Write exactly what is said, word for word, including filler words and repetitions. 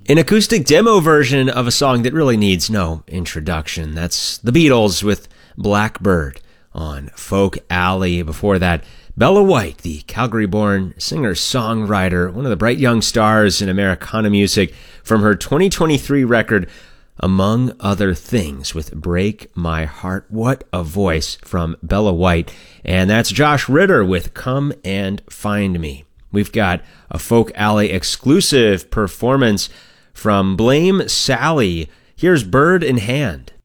An acoustic demo version of a song that really needs no introduction. That's the Beatles with Blackbird on Folk Alley. Before that, Bella White, the Calgary-born singer-songwriter, one of the bright young stars in Americana music, from her twenty twenty-three record, Among Other Things, with Break My Heart. What a voice from Bella White. And that's Josh Ritter with Come and Find Me. We've got a Folk Alley exclusive performance from Blame Sally. Here's Bird in Hand.